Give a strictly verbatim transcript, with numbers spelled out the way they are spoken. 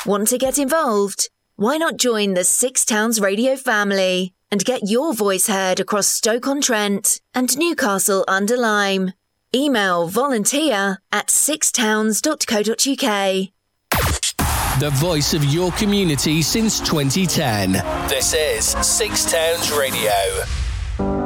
Want to get involved? Why not join the Six Towns Radio family and get your voice heard across Stoke-on-Trent and Newcastle-under-Lyme? Email volunteer at sixtowns dot co dot uk. The voice of your community since twenty ten. This is Six Towns Radio.